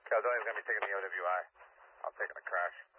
Yeah, I was only going to be taking the OWI. I'll take the crash.